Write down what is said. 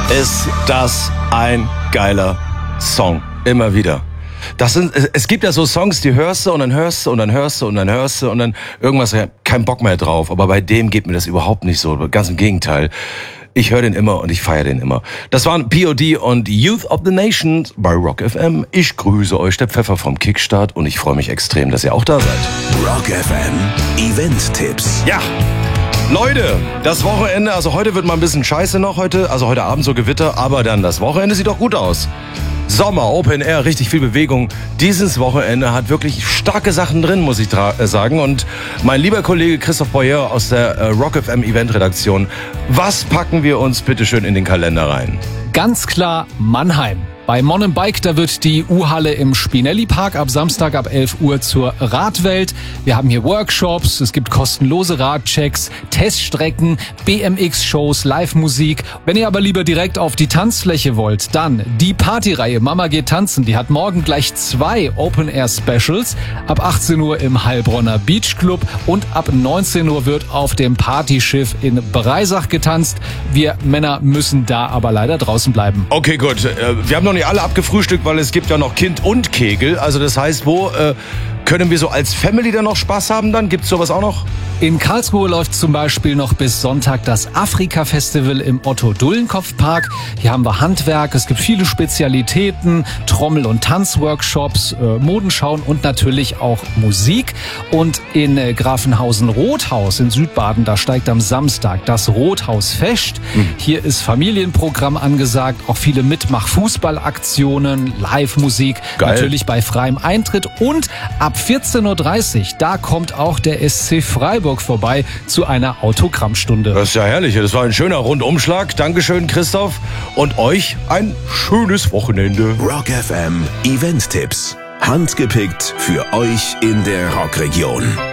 ist das ein geiler Song. Immer wieder. Es gibt ja so Songs, die hörst du und dann hörst du und dann hörst du und dann hörst du und dann irgendwas, kein Bock mehr drauf. Aber bei dem geht mir das überhaupt nicht so. Ganz im Gegenteil. Ich höre den immer und ich feiere den immer. Das waren POD und Youth of the Nation bei Rock FM. Ich grüße euch, der Pfeffer vom Kickstart, und ich freue mich extrem, dass ihr auch da seid. Rock FM Event-Tipps. Ja, Leute, das Wochenende, also heute wird mal ein bisschen scheiße noch heute Abend so Gewitter, aber dann das Wochenende sieht doch gut aus. Sommer, Open Air, richtig viel Bewegung. Dieses Wochenende hat wirklich starke Sachen drin, muss ich sagen. Und mein lieber Kollege Christoph Boyer aus der Rock FM Event Redaktion, was packen wir uns bitte schön in den Kalender rein? Ganz klar Mannheim. Bei Mon & Bike, da wird die U-Halle im Spinelli-Park ab Samstag ab 11 Uhr zur Radwelt. Wir haben hier Workshops, es gibt kostenlose Radchecks, Teststrecken, BMX-Shows, Live-Musik. Wenn ihr aber lieber direkt auf die Tanzfläche wollt, dann die Partyreihe Mama geht tanzen. Die hat morgen gleich 2 Open-Air-Specials. Ab 18 Uhr im Heilbronner Beach Club und ab 19 Uhr wird auf dem Partyschiff in Breisach getanzt. Wir Männer müssen da aber leider draußen bleiben. Okay, gut. Wir haben noch nicht alle abgefrühstückt, weil es gibt ja noch Kind und Kegel. Also das heißt, wo können wir so als Family dann noch Spaß haben dann? Gibt's sowas auch noch? In Karlsruhe läuft zum Beispiel noch bis Sonntag das Afrika-Festival im Otto-Dullenkopf-Park. Hier haben wir Handwerk, es gibt viele Spezialitäten, Trommel- und Tanzworkshops, Modenschauen und natürlich auch Musik. Und in Grafenhausen-Rothaus in Südbaden, da steigt am Samstag das Rothausfest. Hier ist Familienprogramm angesagt, auch viele Mitmach-Fußballaktionen, Live-Musik, natürlich bei freiem Eintritt. Und ab 14.30 Uhr, da kommt auch der SC Freiburg vorbei zu einer Autogrammstunde. Das ist ja herrlich. Das war ein schöner Rundumschlag. Dankeschön, Christoph. Und euch ein schönes Wochenende. Rock FM Event-Tipps. Handgepickt für euch in der Rockregion.